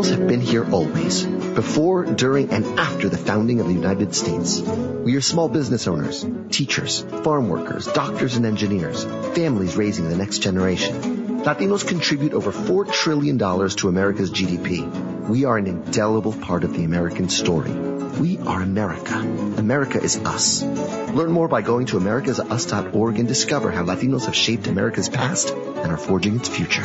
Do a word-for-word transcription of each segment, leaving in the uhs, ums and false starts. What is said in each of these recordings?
Latinos have been here always, before, during, and after the founding of the United States. We are small business owners, teachers, farm workers, doctors and engineers, families raising the next generation. Latinos contribute over four trillion dollars to America's G D P. We are an indelible part of the American story. We are America. America is us. Learn more by going to americas us dot org and discover how Latinos have shaped America's past and are forging its future.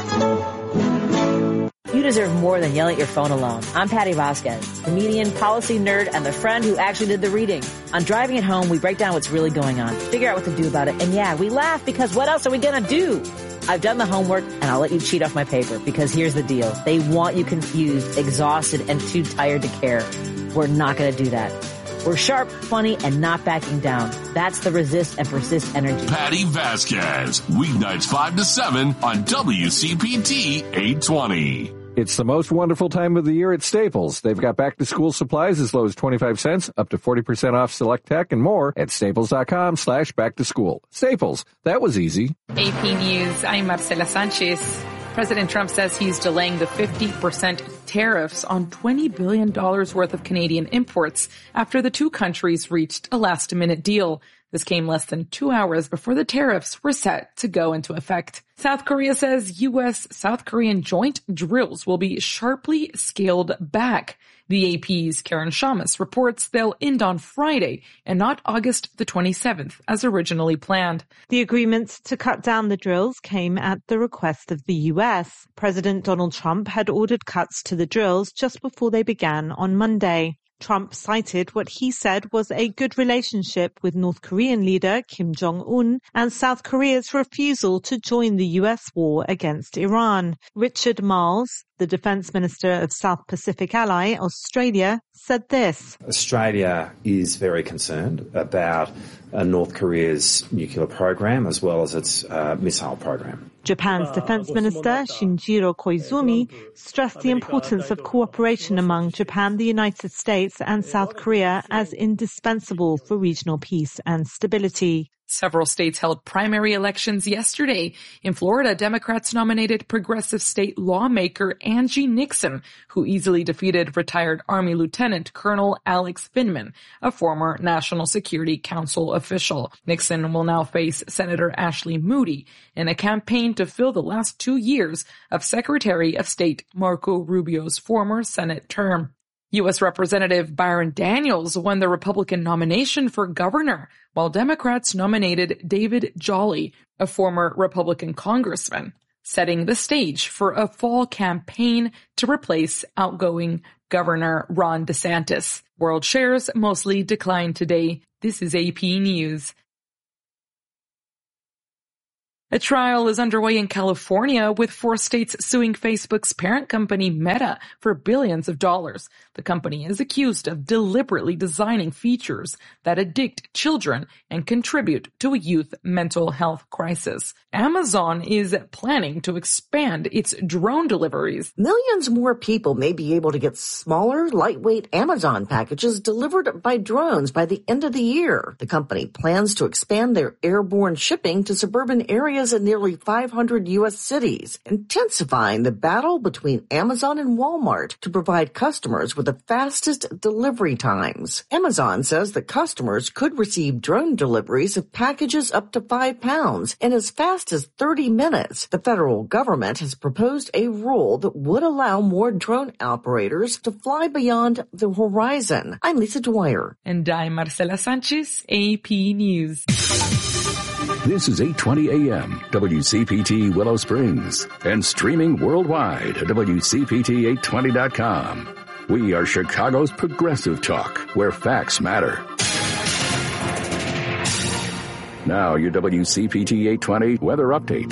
You deserve more than yelling at your phone alone. I'm Patty Vasquez, comedian, policy nerd, and the friend who actually did the reading. On Driving It Home, we break down what's really going on, figure out what to do about it, and yeah, we laugh because what else are we gonna do? I've done the homework, and I'll let you cheat off my paper, because here's the deal. They want you confused, exhausted, and too tired to care. We're not gonna do that. We're sharp, funny, and not backing down. That's the resist and persist energy. Patty Vasquez, weeknights five to seven on W C P T eight twenty. It's the most wonderful time of the year at Staples. They've got back-to-school supplies as low as twenty-five cents, up to forty percent off select tech, and more at staples.com slash back-to-school. Staples, that was easy. A P News, I'm Marcela Sanchez. President Trump says he's delaying the fifty percent tariffs on twenty billion dollars worth of Canadian imports after the two countries reached a last-minute deal. This came less than two hours before the tariffs were set to go into effect. South Korea says U S-South Korean joint drills will be sharply scaled back. The A P's Karen Shamus reports they'll end on Friday and not August the twenty-seventh as originally planned. The agreement to cut down the drills came at the request of the U S. President Donald Trump had ordered cuts to the drills just before they began on Monday. Trump cited what he said was a good relationship with North Korean leader Kim Jong-un and South Korea's refusal to join the U S war against Iran. Richard Marles, the defense minister of South Pacific ally Australia, said this. Australia is very concerned about uh, North Korea's nuclear program as well as its uh, missile program. Japan's defense minister Shinjiro Koizumi stressed the importance of cooperation among Japan, the United States, and South Korea as indispensable for regional peace and stability. Several states held primary elections yesterday. In Florida, Democrats nominated progressive state lawmaker Angie Nixon, who easily defeated retired Army Lieutenant Colonel Alex Finman, a former National Security Council official. Nixon will now face Senator Ashley Moody in a campaign to fill the last two years of Secretary of State Marco Rubio's former Senate term. U S Representative Byron Daniels won the Republican nomination for governor, while Democrats nominated David Jolly, a former Republican congressman, setting the stage for a fall campaign to replace outgoing Governor Ron DeSantis. World shares mostly declined today. This is A P News. A trial is underway in California with four states suing Facebook's parent company Meta for billions of dollars. The company is accused of deliberately designing features that addict children and contribute to a youth mental health crisis. Amazon is planning to expand its drone deliveries. Millions more people may be able to get smaller, lightweight Amazon packages delivered by drones by the end of the year. The company plans to expand their airborne shipping to suburban areas in nearly five hundred U S cities, intensifying the battle between Amazon and Walmart to provide customers with the fastest delivery times. Amazon says that customers could receive drone deliveries of packages up to five pounds in as fast as thirty minutes. The federal government has proposed a rule that would allow more drone operators to fly beyond the horizon. I'm Lisa Dwyer. And I'm Marcela Sanchez, A P News. This is eight twenty a.m. W C P T Willow Springs and streaming worldwide at W C P T eight twenty dot com. We are Chicago's progressive talk, where facts matter. Now your W C P T eight twenty weather update.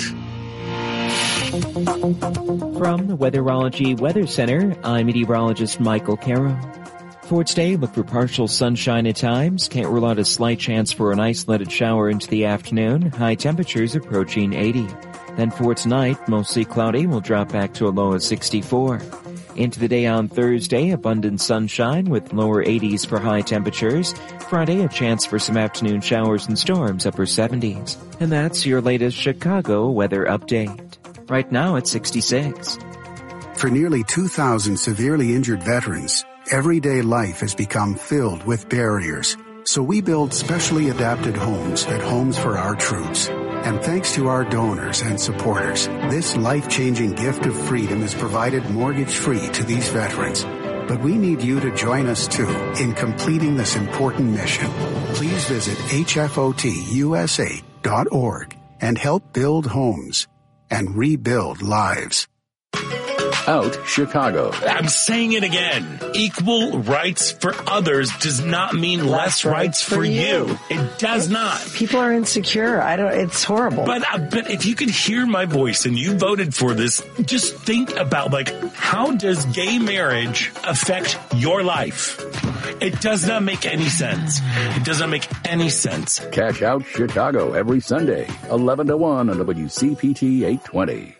From the Weatherology Weather Center, I'm meteorologist Michael Caro. For today, look for partial sunshine at times. Can't rule out a slight chance for an isolated shower into the afternoon. High temperatures approaching eighty. Then for tonight, mostly cloudy, will drop back to a low of sixty-four. Into the day on Thursday, abundant sunshine with lower eighties for high temperatures. Friday, a chance for some afternoon showers and storms, upper seventies. And that's your latest Chicago weather update. Right now, it's sixty-six. For nearly two thousand severely injured veterans, everyday life has become filled with barriers. So we build specially adapted homes at Homes for Our Troops. And thanks to our donors and supporters, this life-changing gift of freedom is provided mortgage-free to these veterans. But we need you to join us, too, in completing this important mission. Please visit H F O T U S A dot org and help build homes and rebuild lives. Out Chicago. I'm saying it again. Equal rights for others does not mean less, less rights for, for you. you. It does not. People are insecure. I don't. It's horrible. But uh, but if you could hear my voice and you voted for this, just think about, like, how does gay marriage affect your life? It does not make any sense. It does not make any sense. Catch Out Chicago every Sunday, eleven to one on W C P T eight twenty.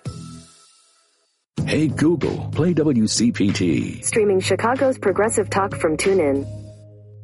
Hey Google, play W C P T. Streaming Chicago's progressive talk from TuneIn.